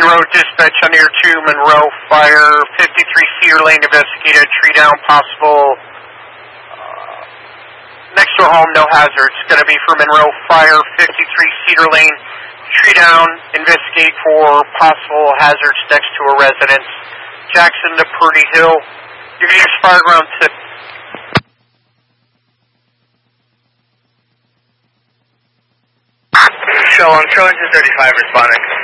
Road dispatch on your 2 Monroe Fire, 53 Cedar Lane, investigated tree down, possible next door home, no hazards. Going to be for Monroe Fire, 53 Cedar Lane, tree down, investigate for possible hazards next to a residence. Jackson to Purdy Hill. You're going to use fire ground 6. Show on 235 responding.